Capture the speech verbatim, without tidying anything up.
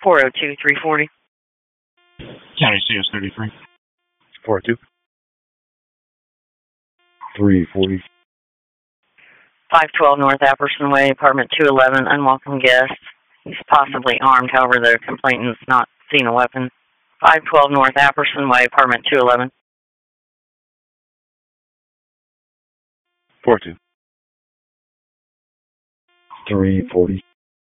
four oh two, three forty. County C S thirty-three. four oh two. three forty. five twelve North Apperson Way, apartment two eleven, unwelcome guest. He's possibly armed, however, the complainant's not seen a weapon. five twelve North Apperson Way, apartment two eleven. four two. three forty.